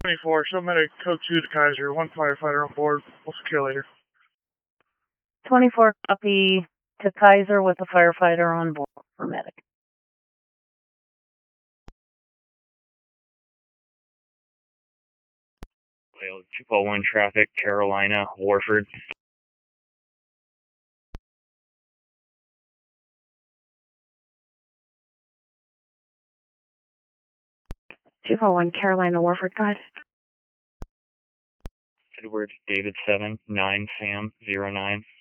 24, show medic code 2 to Kaiser, 1 firefighter on board. We'll secure later. 24, copy to Kaiser with a firefighter on board for medic. Whale 241 traffic, Carolina, Warford. Carolina, Warford, guys. Edward, David 7, 9, Sam, 09.